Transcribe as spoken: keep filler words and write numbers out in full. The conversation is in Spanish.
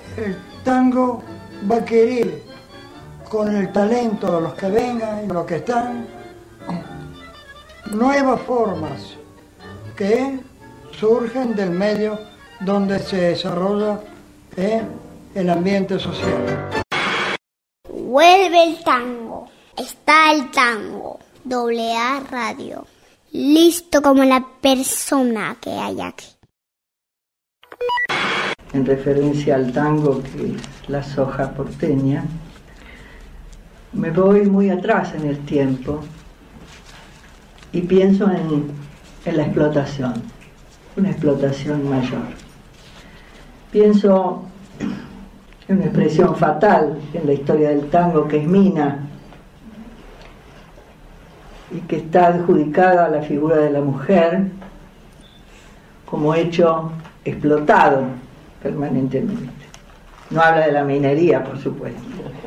el tango va a querer, con el talento de los que vengan y los que están, nuevas formas que surgen del medio donde se desarrolla eh, el ambiente social. Vuelve el tango, está el tango, doble A Radio, listo como la persona que hay aquí. En referencia al tango, que es la soja porteña, me voy muy atrás en el tiempo y pienso en, en la explotación, una explotación mayor. Pienso en una expresión fatal en la historia del tango, que es mina, y que está adjudicada a la figura de la mujer como hecho explotado permanentemente. No habla de la minería, por supuesto.